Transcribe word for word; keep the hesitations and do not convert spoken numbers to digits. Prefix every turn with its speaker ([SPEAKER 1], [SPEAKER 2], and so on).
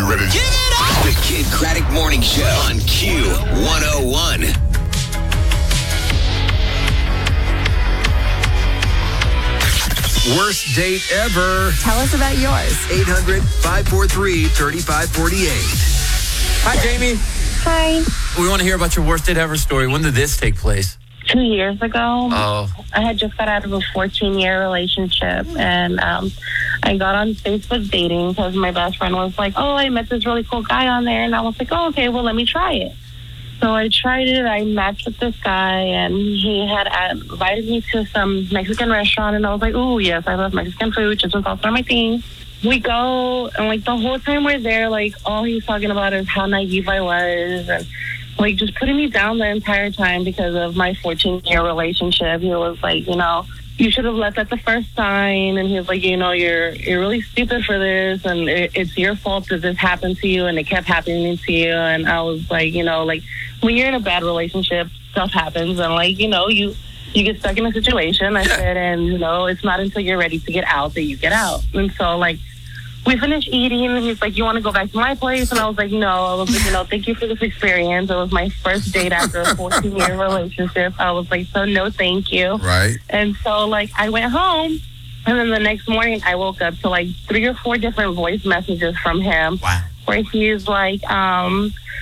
[SPEAKER 1] ready? Give it up!
[SPEAKER 2] The Kid Craddock Morning Show on Q one oh one.
[SPEAKER 3] Worst date ever.
[SPEAKER 4] Tell us about yours.
[SPEAKER 3] eight hundred, five four three, three five four eight.
[SPEAKER 5] Hi, Jamie.
[SPEAKER 6] Hi.
[SPEAKER 5] We want to hear about your worst date ever story. When did this take place?
[SPEAKER 6] Two years ago,
[SPEAKER 5] Oh.
[SPEAKER 6] I had just got out of a fourteen-year relationship, and um, I got on Facebook dating because my best friend was like, oh, I met this really cool guy on there, and I was like, oh, okay, well, let me try it. So I tried it. I matched with this guy, and he had invited me to some Mexican restaurant, and I was like, oh, yes, I love Mexican food. Just was also my thing. We go, and, like, the whole time we're there, like, all he's talking about is how naive I was, and, like, just putting me down the entire time because of my fourteen-year relationship. He was like, you know, you should have left at the first sign, and he was like, you know, you're you're really stupid for this, and it, it's your fault that this happened to you, and it kept happening to you. And I was like, you know, like, when you're in a bad relationship, stuff happens, and, like, you know, you you get stuck in a situation. I said, and, you know, it's not until you're ready to get out that you get out. And so, like, we finished eating, and he's like, you want to go back to my place? And I was like, no. I was like, you know, thank you for this experience. It was my first date after a fourteen-year relationship. I was like, so no, thank you.
[SPEAKER 3] Right.
[SPEAKER 6] And so, like, I went home, and then the next morning I woke up to, like, three or four different voice messages from him.
[SPEAKER 3] Wow.
[SPEAKER 6] Where he's like, um...